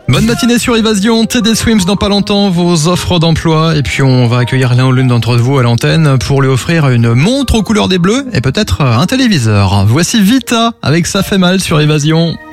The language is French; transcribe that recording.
Bonne matinée sur Évasion, TD Swims dans pas longtemps, vos offres d'emploi. Et puis on va accueillir l'un ou l'une d'entre vous à l'antenne pour lui offrir une montre aux couleurs des bleus et peut-être un téléviseur. Voici Vita avec Ça fait mal sur Évasion.